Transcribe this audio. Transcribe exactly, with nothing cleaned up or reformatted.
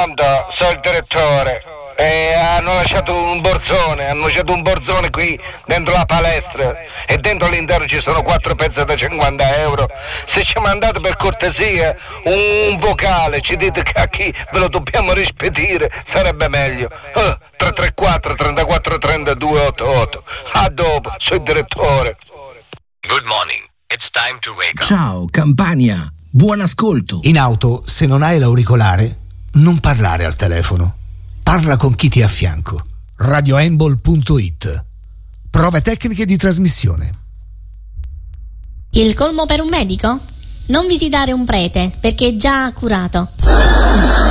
Pronto, sono il direttore. E hanno lasciato un borsone, hanno lasciato un borsone qui dentro la palestra e dentro all'interno ci sono quattro pezzi da cinquanta euro. Se ci mandate per cortesia un vocale, ci dite che a chi ve lo dobbiamo rispedire, sarebbe meglio. Oh, tre tre quattro trentaquattro trentadue ottantotto. A dopo, sono il direttore. Good morning. It's time to wake up. Ciao Campania, buon ascolto. In auto, se non hai l'auricolare, non parlare al telefono. Parla con chi ti è a fianco. radioembol punto it. Prove tecniche di trasmissione. Il colmo per un medico? Non visitare un prete perché è già curato.